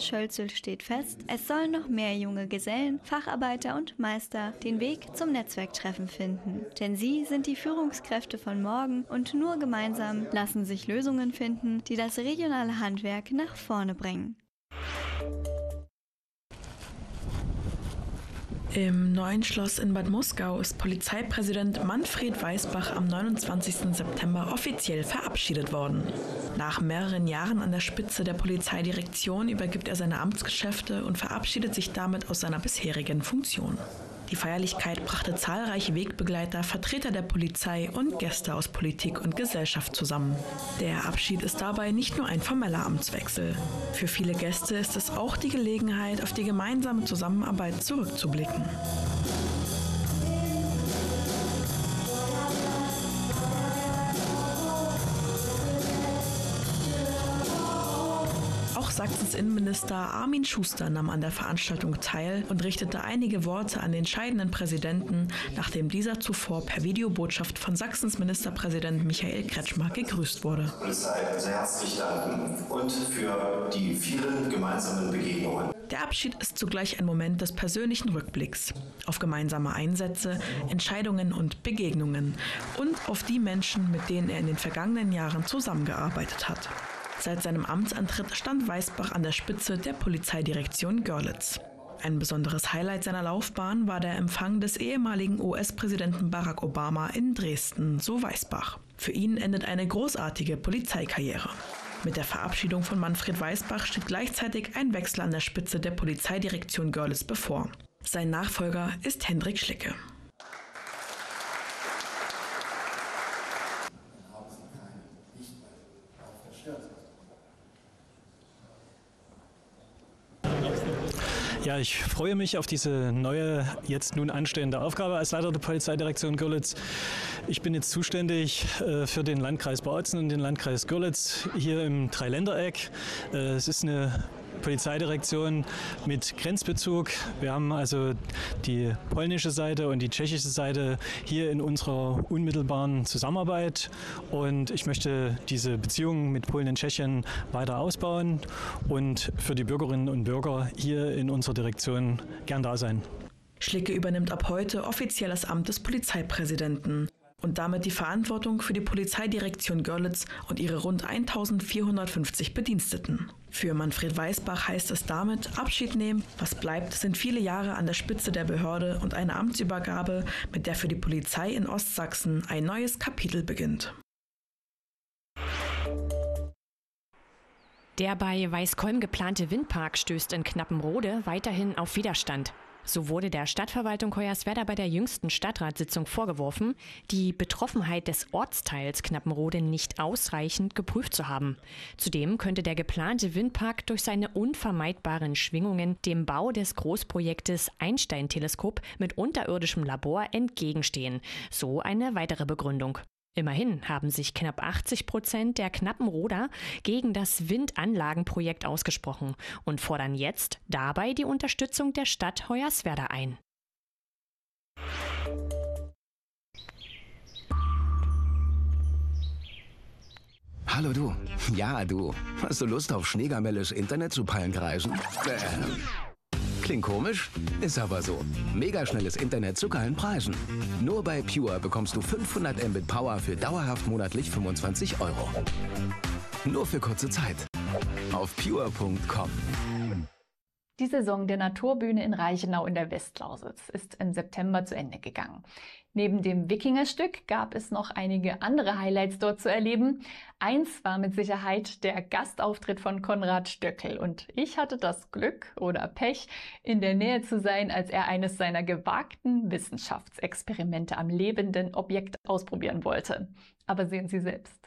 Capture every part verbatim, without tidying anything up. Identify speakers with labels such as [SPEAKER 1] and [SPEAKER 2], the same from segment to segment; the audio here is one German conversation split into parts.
[SPEAKER 1] Schölzel steht fest, es sollen noch mehr junge Gesellen, Facharbeiter und Meister den Weg zum Netzwerktreffen finden. Denn sie sind die Führungskräfte von morgen und nur gemeinsam lassen sich Lösungen finden, die das regionale Handwerk nach vorne bringen.
[SPEAKER 2] Im Neuen Schloss in Bad Muskau ist Polizeipräsident Manfred Weisbach am neunundzwanzigsten September offiziell verabschiedet worden. Nach mehreren Jahren an der Spitze der Polizeidirektion übergibt er seine Amtsgeschäfte und verabschiedet sich damit aus seiner bisherigen Funktion. Die Feierlichkeit brachte zahlreiche Wegbegleiter, Vertreter der Polizei und Gäste aus Politik und Gesellschaft zusammen. Der Abschied ist dabei nicht nur ein formeller Amtswechsel. Für viele Gäste ist es auch die Gelegenheit, auf die gemeinsame Zusammenarbeit zurückzublicken. Auch Sachsens Innenminister Armin Schuster nahm an der Veranstaltung teil und richtete einige Worte an den scheidenden Präsidenten, nachdem dieser zuvor per Videobotschaft von Sachsens Ministerpräsident Michael Kretschmer gegrüßt wurde.
[SPEAKER 3] Polizei sehr herzlich danken und für die vielen gemeinsamen Begegnungen.
[SPEAKER 2] Der Abschied ist zugleich ein Moment des persönlichen Rückblicks auf gemeinsame Einsätze, Entscheidungen und Begegnungen und auf die Menschen, mit denen er in den vergangenen Jahren zusammengearbeitet hat. Seit seinem Amtsantritt stand Weisbach an der Spitze der Polizeidirektion Görlitz. Ein besonderes Highlight seiner Laufbahn war der Empfang des ehemaligen U S-Präsidenten Barack Obama in Dresden, so Weisbach. Für ihn endet eine großartige Polizeikarriere. Mit der Verabschiedung von Manfred Weisbach steht gleichzeitig ein Wechsel an der Spitze der Polizeidirektion Görlitz bevor. Sein Nachfolger ist Hendrik Schlicke.
[SPEAKER 4] Ja, ich freue mich auf diese neue, jetzt nun anstehende Aufgabe als Leiter der Polizeidirektion Görlitz. Ich bin jetzt zuständig äh, für den Landkreis Bautzen und den Landkreis Görlitz hier im Dreiländereck. Äh, es ist eine Polizeidirektion mit Grenzbezug. Wir haben also die polnische Seite und die tschechische Seite hier in unserer unmittelbaren Zusammenarbeit und ich möchte diese Beziehungen mit Polen und Tschechien weiter ausbauen und für die Bürgerinnen und Bürger hier in unserer Direktion gern da sein.
[SPEAKER 2] Schlicke übernimmt ab heute offiziell das Amt des Polizeipräsidenten und damit die Verantwortung für die Polizeidirektion Görlitz und ihre rund eintausendvierhundertfünfzig Bediensteten. Für Manfred Weisbach heißt es damit Abschied nehmen. Was bleibt, sind viele Jahre an der Spitze der Behörde und eine Amtsübergabe, mit der für die Polizei in Ostsachsen ein neues Kapitel beginnt.
[SPEAKER 5] Der bei Weißkolm geplante Windpark stößt in Knappenrode weiterhin auf Widerstand. So wurde der Stadtverwaltung Hoyerswerda bei der jüngsten Stadtratssitzung vorgeworfen, die Betroffenheit des Ortsteils Knappenrode nicht ausreichend geprüft zu haben. Zudem könnte der geplante Windpark durch seine unvermeidbaren Schwingungen dem Bau des Großprojektes Einstein-Teleskop mit unterirdischem Labor entgegenstehen. So eine weitere Begründung. Immerhin haben sich knapp achtzig Prozent der Knappenroder gegen das Windanlagenprojekt ausgesprochen und fordern jetzt dabei die Unterstützung der Stadt Hoyerswerda ein.
[SPEAKER 6] Hallo du. Ja, du. Hast du Lust auf Schneegamelles Internet zu Pallenkreisen? Äh. Klingt komisch, ist aber so. Megaschnelles Internet zu geilen Preisen. Nur bei Pure bekommst du fünfhundert Mbit Power für dauerhaft monatlich fünfundzwanzig Euro. Nur für kurze Zeit. Auf pure punkt com.
[SPEAKER 7] Die Saison der Naturbühne in Reichenau in der Westlausitz ist im September zu Ende gegangen. Neben dem Wikingerstück gab es noch einige andere Highlights dort zu erleben. Eins war mit Sicherheit der Gastauftritt von Konrad Stöckel. Und ich hatte das Glück oder Pech, in der Nähe zu sein, als er eines seiner gewagten Wissenschaftsexperimente am lebenden Objekt ausprobieren wollte. Aber sehen Sie selbst.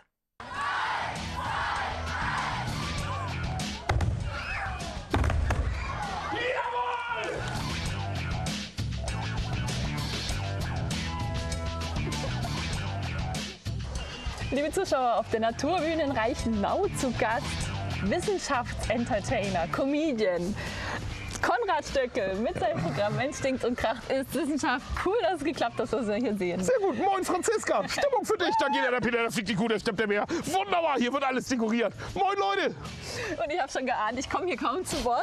[SPEAKER 7] Liebe Zuschauer, auf der Naturbühne in Reichenau zu Gast Wissenschaftsentertainer, Comedian Konrad Stöckel mit seinem Programm Mensch stinkt und kracht ist Wissenschaft. Cool, dass es geklappt hat, dass wir hier sehen.
[SPEAKER 8] Sehr gut. Moin Franziska. Stimmung für dich. Da geht der Peter, da fliegt die Kuh, da steppt der Bär. Wunderbar, hier wird alles dekoriert. Moin Leute.
[SPEAKER 7] Und ich habe schon geahnt, ich komme hier kaum zu Wort.